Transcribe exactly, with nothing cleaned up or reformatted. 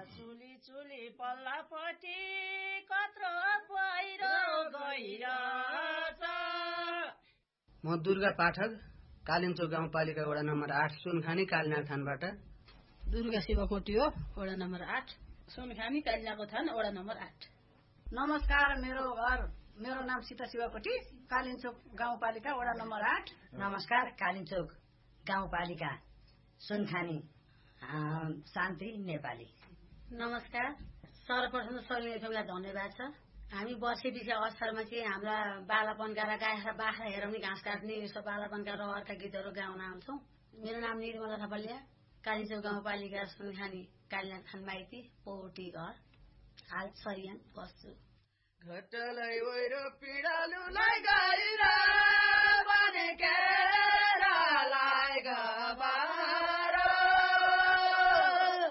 चुली चुली पल्लापट्टि कत्रो पहिरो गइरहेछ। म दुर्गा पाठक, कालिम्चोक गाउँपालिका वडा नम्बर आठ सुनखानी कालीनाग थानबाट। दुर्गा शिवकोटी हो, वडा नम्बर आठ सुनखानी कालीनागको थान, वडा नम्बर आठ। नमस्कार, मेरो घर मेरो नाम सीता शिवकोटी, कालिम्चोक गाउँपालिका वडा नम्बर आठ। नमस्कार, कालिम्चोक गाउँपालिका सुनखानी शान्ति नेपाली। नमस्कार, सर्वप्रथम शरीर सबैलाई धन्यवाद छ। हामी वर्षेपछि अवसरमा चाहिँ हाम्रा बालापनका र गाई बाख्रा हेराउने घाँस काट्ने यस्तो बालापनका रहरका गीतहरू गाउन आउँछौँ। मेरो नाम निर्मला थपलिया, कालिम्चोक गाउँपालिका सुनखानी कालीनाग थान माइती, पौटी घर, हाल सरियान बस्छु। घटलाई ओइरो पिडालुलाई गएर बने केरालाई